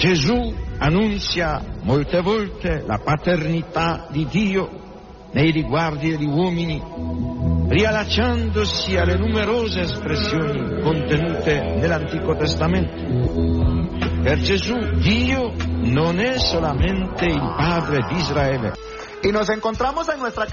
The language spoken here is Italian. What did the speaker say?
Gesù annunzia molte volte la paternità di Dio nei riguardi degli uomini, riallacciandosi alle numerose espressioni contenute nell'Antico Testamento. Per Gesù Dio non es solamente el Padre de Israel. Y nos encontramos en nuestra